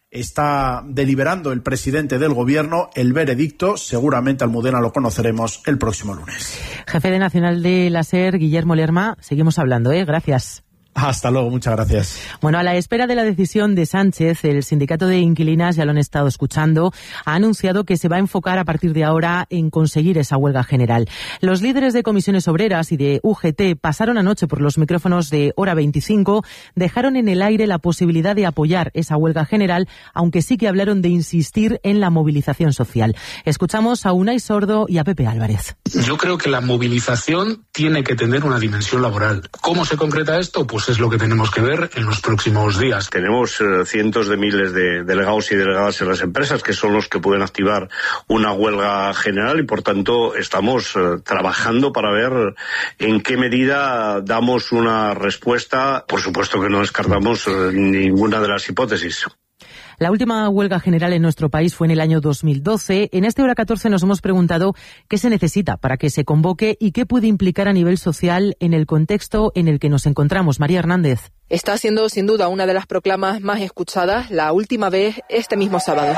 está deliberando el presidente del Gobierno el veredicto. Seguramente, Almudena, lo conoceremos el próximo lunes. Jefe de Nacional de la SER, Guillermo Lerma, seguimos hablando, Gracias. Hasta luego, muchas gracias. Bueno, a la espera de la decisión de Sánchez, el sindicato de inquilinas, ya lo han estado escuchando, ha anunciado que se va a enfocar a partir de ahora en conseguir esa huelga general. Los líderes de comisiones obreras y de UGT pasaron anoche por los micrófonos de Hora 25, dejaron en el aire la posibilidad de apoyar esa huelga general, aunque sí que hablaron de insistir en la movilización social. Escuchamos a Unai Sordo y a Pepe Álvarez. Yo creo que la movilización tiene que tener una dimensión laboral. ¿Cómo se concreta esto? Pues es lo que tenemos que ver en los próximos días. Tenemos cientos de miles de delegados y delegadas en las empresas que son los que pueden activar una huelga general y, por tanto, estamos trabajando para ver en qué medida damos una respuesta. Por supuesto que no descartamos ninguna de las hipótesis. La última huelga general en nuestro país fue en el año 2012. En este Hora 14 nos hemos preguntado qué se necesita para que se convoque y qué puede implicar a nivel social en el contexto en el que nos encontramos. María Hernández. Está siendo sin duda una de las proclamas más escuchadas, la última vez este mismo sábado.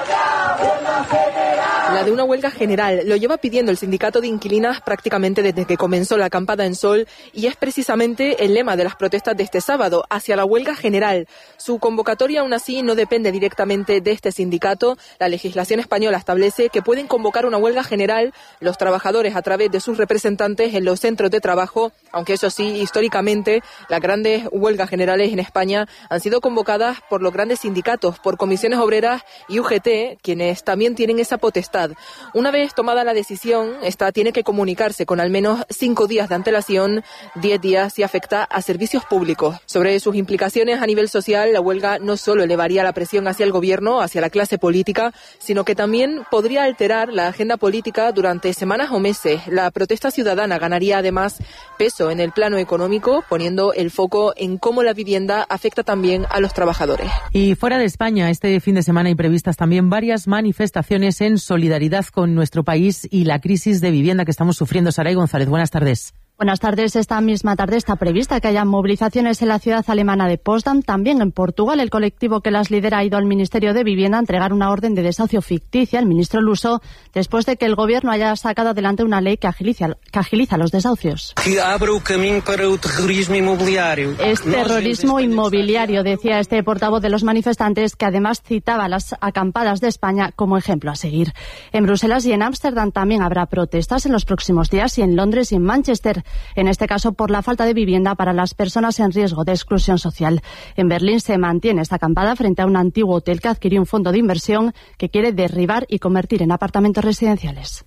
La de una huelga general lo lleva pidiendo el sindicato de inquilinas prácticamente desde que comenzó la acampada en Sol y es precisamente el lema de las protestas de este sábado, hacia la huelga general. Su convocatoria aún así no depende directamente de este sindicato. La legislación española establece que pueden convocar una huelga general los trabajadores a través de sus representantes en los centros de trabajo, aunque eso sí, históricamente las grandes huelgas generales en España han sido convocadas por los grandes sindicatos, por comisiones obreras y UGT, quienes también tienen esa potestad. Una vez tomada la decisión, esta tiene que comunicarse con al menos 5 días de antelación, 10 días si afecta a servicios públicos. Sobre sus implicaciones a nivel social, la huelga no solo elevaría la presión hacia el gobierno, hacia la clase política, sino que también podría alterar la agenda política durante semanas o meses. La protesta ciudadana ganaría además peso en el plano económico, poniendo el foco en cómo la vivienda afecta también a los trabajadores. Y fuera de España, este fin de semana hay previstas también varias manifestaciones en solidaridad con nuestro país y la crisis de vivienda que estamos sufriendo. Saray González, buenas tardes. Buenas tardes. Esta misma tarde está prevista que haya movilizaciones en la ciudad alemana de Potsdam. También en Portugal, el colectivo que las lidera ha ido al Ministerio de Vivienda a entregar una orden de desahucio ficticia al ministro luso después de que el gobierno haya sacado adelante una ley que agiliza los desahucios. Que abra el camino para el terrorismo inmobiliario. Es terrorismo inmobiliario, decía este portavoz de los manifestantes, que además citaba las acampadas de España como ejemplo a seguir. En Bruselas y en Ámsterdam también habrá protestas en los próximos días, y en Londres y en Manchester. En este caso, por la falta de vivienda para las personas en riesgo de exclusión social. En Berlín se mantiene esta acampada frente a un antiguo hotel que adquirió un fondo de inversión que quiere derribar y convertir en apartamentos residenciales.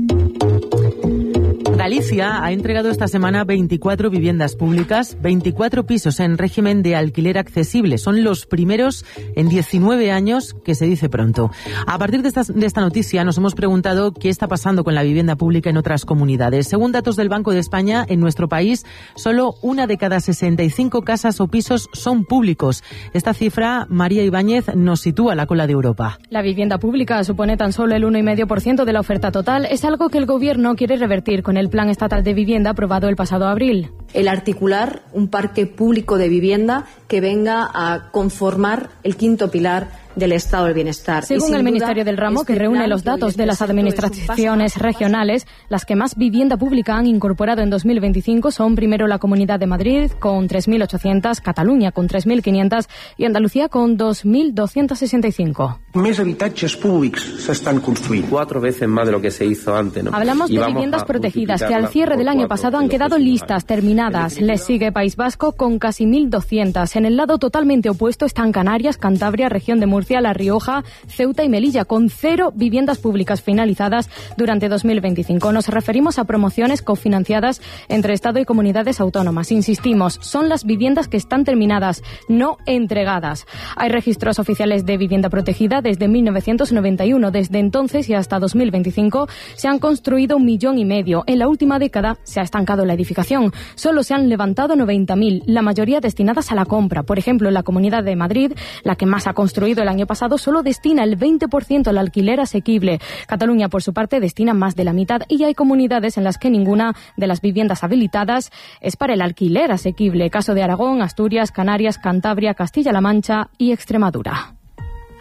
Galicia ha entregado esta semana 24 viviendas públicas, 24 pisos en régimen de alquiler accesible. Son los primeros en 19 años, que se dice pronto. A partir de esta noticia nos hemos preguntado qué está pasando con la vivienda pública en otras comunidades. Según datos del Banco de España, en nuestro país solo 1 de cada 65 casas o pisos son públicos. Esta cifra, María Ibáñez, nos sitúa a la cola de Europa. La vivienda pública supone tan solo el 1,5% de la oferta total. Es algo que el Gobierno quiere revertir con el Plan Estatal de Vivienda aprobado el pasado abril. El articular un parque público de vivienda que venga a conformar el quinto pilar del estado del bienestar. Según el Ministerio del Ramo, que reúne los datos de las administraciones regionales, las que más vivienda pública han incorporado en 2025 son primero la Comunidad de Madrid con 3.800, Cataluña con 3.500 y Andalucía con 2.265. Més habitatges públics s'estan construint. 4 veces más de lo que se hizo antes, ¿no? Hablamos de viviendas protegidas que al cierre del año pasado han quedado listas, terminadas. Les sigue País Vasco con casi 1.200. En el lado totalmente opuesto están Canarias, Cantabria, región de Murcia, La Rioja, Ceuta y Melilla, con 0 viviendas públicas finalizadas durante 2025. Nos referimos a promociones cofinanciadas entre Estado y comunidades autónomas. Insistimos, son las viviendas que están terminadas, no entregadas. Hay registros oficiales de vivienda protegida desde 1991. Desde entonces y hasta 2025 se han construido 1,5 millones. En la última década se ha estancado la edificación. Solo se han levantado 90.000, la mayoría destinadas a la compra. Por ejemplo, en la Comunidad de Madrid, la que más ha construido el año pasado, solo destina el 20% al alquiler asequible. Cataluña, por su parte, destina más de la mitad, y hay comunidades en las que ninguna de las viviendas habilitadas es para el alquiler asequible. Caso de Aragón, Asturias, Canarias, Cantabria, Castilla-La Mancha y Extremadura.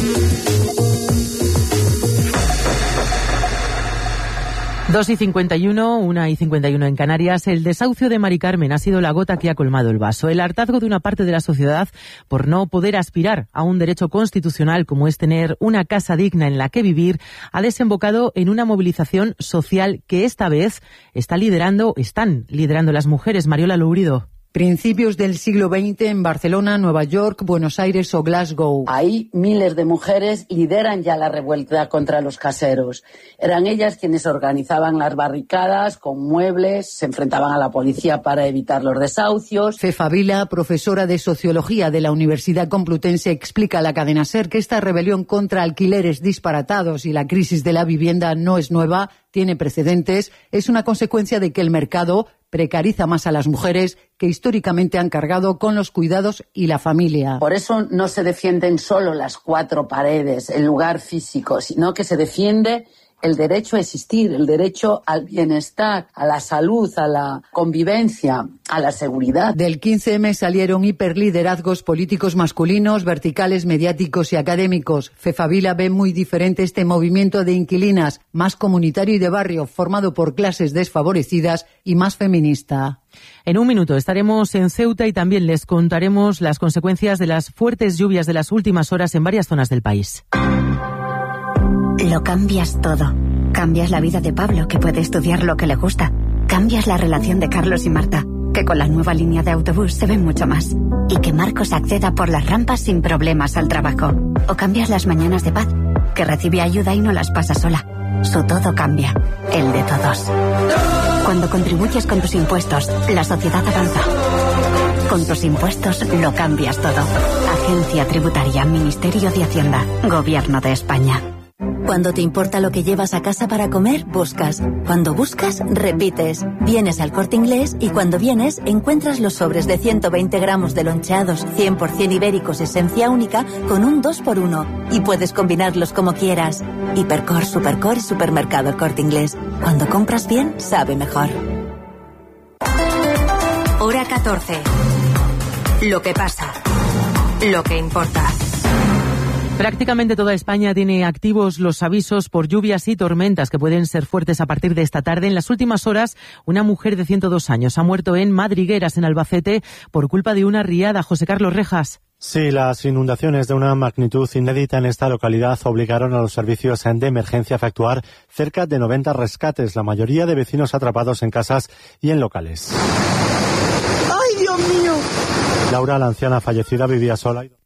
(2:51, 1:51 en Canarias). El desahucio de Mari Carmen ha sido la gota que ha colmado el vaso. El hartazgo de una parte de la sociedad por no poder aspirar a un derecho constitucional como es tener una casa digna en la que vivir ha desembocado en una movilización social que esta vez están liderando las mujeres. Mariola Lourido. Principios del siglo XX en Barcelona, Nueva York, Buenos Aires o Glasgow. Ahí miles de mujeres lideran ya la revuelta contra los caseros. Eran ellas quienes organizaban las barricadas con muebles, se enfrentaban a la policía para evitar los desahucios. Fefa Vila, profesora de Sociología de la Universidad Complutense, explica a la cadena SER que esta rebelión contra alquileres disparatados y la crisis de la vivienda no es nueva, tiene precedentes, es una consecuencia de que el mercado precariza más a las mujeres que históricamente han cargado con los cuidados y la familia. Por eso no se defienden solo las cuatro paredes, el lugar físico, sino que se defiende el derecho a existir, el derecho al bienestar, a la salud, a la convivencia, a la seguridad. Del 15M salieron hiperliderazgos políticos masculinos, verticales, mediáticos y académicos. Fefa Vila ve muy diferente este movimiento de inquilinas, más comunitario y de barrio, formado por clases desfavorecidas y más feminista. En un minuto estaremos en Ceuta y también les contaremos las consecuencias de las fuertes lluvias de las últimas horas en varias zonas del país. Lo cambias todo. Cambias la vida de Pablo, que puede estudiar lo que le gusta. Cambias la relación de Carlos y Marta, que con la nueva línea de autobús se ven mucho más. Y que Marcos acceda por las rampas sin problemas al trabajo. O cambias las mañanas de Paz, que recibe ayuda y no las pasa sola. Su todo cambia, el de todos. Cuando contribuyes con tus impuestos, la sociedad avanza. Con tus impuestos lo cambias todo. Agencia Tributaria, Ministerio de Hacienda, Gobierno de España. Cuando te importa lo que llevas a casa para comer, buscas. Cuando buscas, repites. Vienes al Corte Inglés y cuando vienes, encuentras los sobres de 120 gramos de loncheados 100% ibéricos esencia única con un 2x1. Y puedes combinarlos como quieras. Hipercor, Supercor y Supermercado El Corte Inglés. Cuando compras bien, sabe mejor. Hora 14. Lo que pasa. Lo que importa. Prácticamente toda España tiene activos los avisos por lluvias y tormentas que pueden ser fuertes a partir de esta tarde. En las últimas horas, una mujer de 102 años ha muerto en Madrigueras, en Albacete, por culpa de una riada. José Carlos Rejas. Sí, las inundaciones de una magnitud inédita en esta localidad obligaron a los servicios de emergencia a efectuar cerca de 90 rescates, la mayoría de vecinos atrapados en casas y en locales. ¡Ay, Dios mío! Laura, la anciana fallecida, vivía sola.